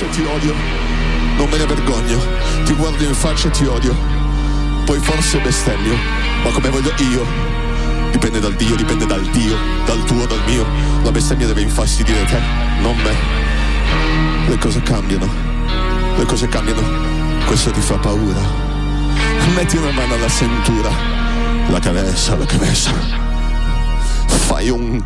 faccia e ti odio, non me ne vergogno, ti guardo in faccia e ti odio, poi forse bestemmio, ma come voglio io, dipende dal Dio, dipende dal Dio, dal tuo, dal mio, la bestemmia deve infastidire te, non me, le cose cambiano, questo ti fa paura, metti una mano alla cintura, la cabeza, fai un